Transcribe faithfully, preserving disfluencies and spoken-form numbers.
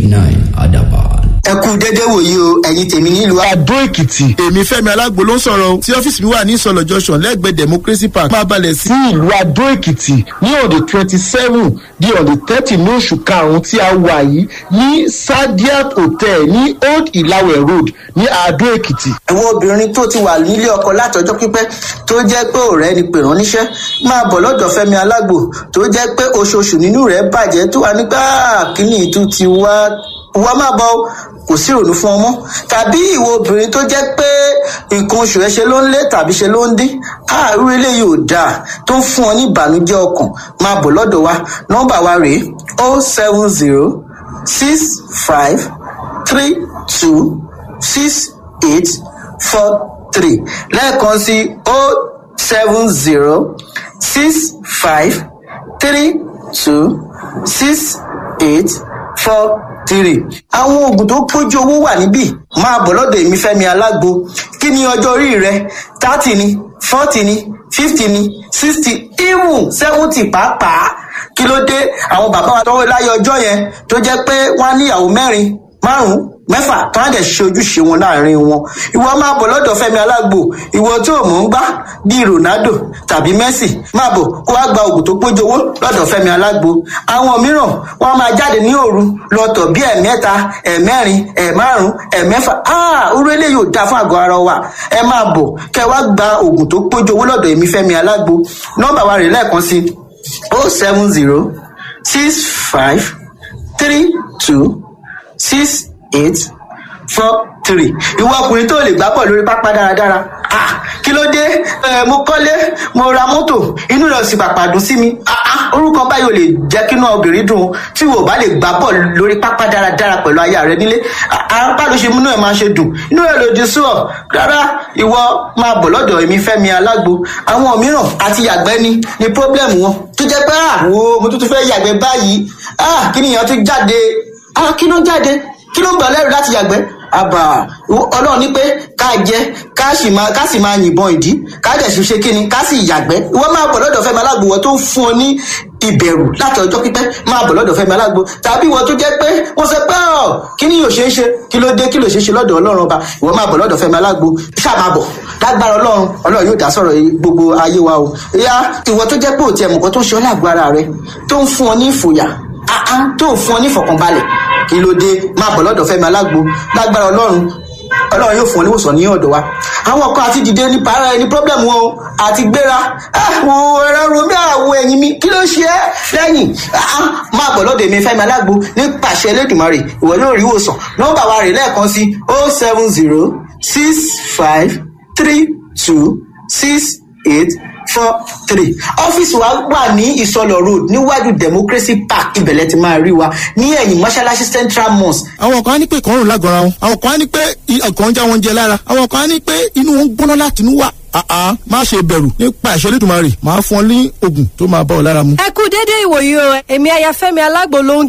nine Adaban. ẹ kú dédé wòyí o ẹ̀yin tèmi nílùú Adó Èkìtì. Èmi Fẹ́mi Alágbo ló ń sọ̀rọ̀ o. Tí ọ́fíìsì mi wà ní Ìsọ̀lọ̀ junction lẹ́gbẹ̀ẹ́ Democracy Park. Máa balẹ̀ sí ìlú Adó Èkìtì ní on the twenty seven di on the thirty ní oṣù karùn-ún tí a wà yìí ní Sadiat Hotel ní Old Ilawe Road ní Adó Èkìtì. àwọn obìnrin tó ti wà nílé ọkọ látọjọ́ pípẹ́ tó jẹ́ pé ọ̀rẹ́ ni pè rán níṣẹ́ máa bọ̀ lọ́dọ̀ Fẹ́mi Alágbo tó jẹ́ pé oṣooṣù nínú rẹ̀ bàjẹ́ tó wà nígbà kíní ìtú ti wá wá máa bọ̀ kò sí ìrònú fún ọmọ tàbí ìwọ obìnrin tó jẹ́ pé nǹkan oṣù ẹ ṣe ló ń lé tàbí ṣe ló ń dín àárú eléyìí ò dáa tó ń fún ọ ní ìbànújẹ́ ọkàn máa bọ̀ lọ́dọ̀ wa nọ́mbà wa rèé o seven zero six five three two six eight four three lẹ́ẹ̀kan sí o seven zero six five three two six eight four three. àwọn oògùn tó pójú owó wà níbí máa bọ̀ lọ́dọ̀ èmi Fẹ́mi Alágbo. Kí ni ọjọ́ orí rẹ? thirty ni forty ni fifty ni sixty even seventy pàápàá. Kí ló dé àwọn bàbá wa tọ́wọ́ láyé ọjọ́ yẹn tó jẹ́ pé wọ́n á níyàwó mẹ́rin márùn-ún mẹ́fà tó á dẹ̀ ṣe ojúṣe wọn láàrin wọn. Ìwọ máa bọ̀ lọ́dọ̀ Fẹ́mi Alágbo. Ìwọ tó mọ̀ ń gbá bíi Ronaldo tàbí Messi máa bọ̀ kó wá gba oògùn tó pójú owó lọ́dọ̀ Fẹ́mi Alágbo. Àwọn mìíràn wọ́n máa jáde ní òru lọ́tọ̀ bí ẹ̀mẹ́ta ẹ̀mẹ́rin ẹ̀márùn ẹ̀mẹ́fà. Ah, orú eléyìí ò dáa fún àgọ́ ara wa. Ẹ máa bọ̀ kẹ́ wá gba oògùn tó pójú owó lọ́dọ̀ èmi Fẹ́mi Alágbo. Nọ́mbà wa rè lẹ́ẹ̀kan sí o seven zero six five three two six eight four three. Ìwọ ọkùnrin tó lè gbá bọ̀ lórí pápá dáradára. Ah, kí ló dé? Ẹ mo kọ́lé, mo ra mọ́tò, inú rẹ̀ sì pàpà dùn sí mi. Ah ah, orúkọ báyìí ò lè jẹ́ kí inú obìnrin dùn tí wò bá lè gbá bọ̀ lórí pápá dáradára pẹ̀lú aya rẹ nílé. Ah, bá ló ṣe múnú ẹ̀ máa ṣe dùn. Inú rẹ̀ lòdì sí ọ. Rárá, ìwọ máa bọ̀ lọ́dọ̀ èmi Fẹ́mi Alágbo. Àwọn mìíràn àti yàgbẹ́ ni ni problem wọn. Tó jẹ́ pé ah, wo mo tún tún fẹ́ yàgbẹ́ báyìí. Ah, kí nìyẹn tún jáde? Ah, kí ló jáde? Kí ló ń bà lẹ́rù láti yàgbẹ́? Àbà Ọlọ́run ní pé ká jẹ ká sì máa ká sì máa yìnbọn ìdí ká dẹ̀ sì ṣe kíni ká sì yàgbẹ́. Ìwọ máa bọ̀ lọ́dọ̀ Fẹ́mi Alágbo wọ́n tó ń fún ọ ní ìbẹ̀rù láti ọjọ́ pípẹ́ máa bọ̀ lọ́dọ̀ Fẹ́mi Alágbo tàbí ìwọ tó jẹ́ pé wọ́n sọ pé ọ̀ kí ni yóò ṣe é ṣe kí ló dé kí ló ṣe é ṣe lọ́dọ̀ Ọlọ́run ọba ìwọ máa bọ̀ lọ́dọ̀ Fẹ́mi Alágbo ṣáà máa bọ̀ lágbára Ọlọ́run Ọlọ́run yóò dá sọ̀rọ̀ gbogbo ayé wa o. Ìyá ìwọ tó jẹ́ pé òtí ẹ̀mùkọ́ tó ń ṣe ọ́ lágbo ara rẹ tó ń fún ọ ní ìfòyà tó ń fún ọ ní ìfọ̀kànbalẹ̀ kí ló dé máa bọ̀ lọ́dọ̀ Fẹ́mi Alágbo lágbára Ọlọ́run Ọlọ́run yóò fún ọ níwòsàn ní ọ̀dọ̀ wa. Àwọn kan àti dìde ní para ẹni problem wọn o àti gbéra àwọn ẹ̀rọ romi àwọ̀ ẹ̀yìn mi kí ló ṣe é lẹ́yìn máa bọ̀ lọ́dọ̀ èmi Fẹ́mi Alágbo nípasẹ̀ Elédùmarè ìwọ yóò rí ìwòsàn. Nọ́mbà wa rè lẹ́ẹ̀kan sí o seven zero six five three two six eight four three. Ọ́fíìsì wa wà ní Ìsọlọ̀ road níwájú Democracy Park ibẹ̀lẹ̀ ti máa rí wa ní ẹ̀yìn mọ́ṣáláṣí Central Mosque. Àwọn kan á ní pé ìkọrùn lágọ̀ọ́ra wọn. Àwọn kan á ní pé ọkàn ń já wọn jẹ lára. Àwọn kan á ní pé inú wọn gbóná láti inú wà. Àá má ṣe bẹ̀rù nípa ìṣẹ́ Elédùmarè máa fún ọ ní oògùn tó máa bá ọ lára mu. Ẹ kú déédéé ìwòyí o èmi aya Fẹ́mi Alágbo ló ń